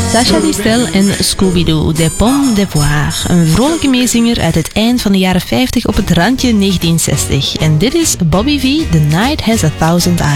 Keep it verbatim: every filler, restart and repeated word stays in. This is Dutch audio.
Sacha Distel en Scooby-Doo, Des Pommes d'Ivoire. Een vrolijke meezinger uit het eind van de jaren vijftig op het randje negentien zestig. En dit is Bobby V, The Night Has a Thousand Eyes.